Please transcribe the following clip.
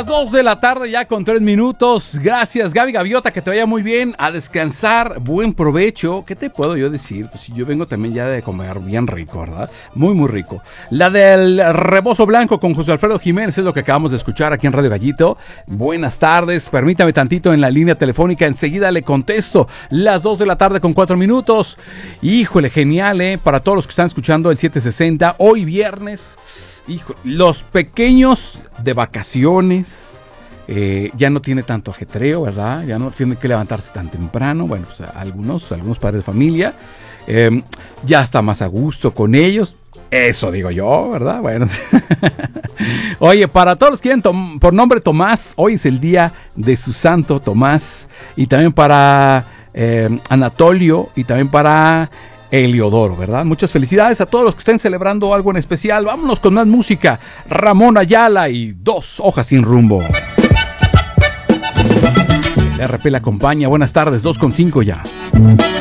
Las 2 de la tarde ya con 3 minutos. Gracias, Gaby Gaviota, que te vaya muy bien. A descansar, buen provecho. ¿Qué te puedo yo decir? Pues yo vengo también ya de comer bien rico, ¿verdad? Muy, muy rico. La del rebozo blanco con José Alfredo Jiménez es lo que acabamos de escuchar aquí en Radio Gallito. Buenas tardes, permítame tantito en la línea telefónica. Enseguida le contesto. Las 2 de la tarde con 4 minutos. Híjole, genial, ¿eh? Para todos los que están escuchando el 760, hoy viernes. Hijo, los pequeños de vacaciones, ya no tiene tanto ajetreo, ¿verdad? Ya no tiene que levantarse tan temprano. Bueno, pues algunos padres de familia, ya está más a gusto con ellos. Eso digo yo, ¿verdad? Bueno. Oye, para todos los que quieren por nombre Tomás, hoy es el día de su santo Tomás. Y también para Anatolio y también para Heliodoro, ¿verdad? Muchas felicidades a todos los que estén celebrando algo en especial. Vámonos con más música. Ramón Ayala y Dos Hojas Sin Rumbo. El RP la acompaña. Buenas tardes, 2:05 ya.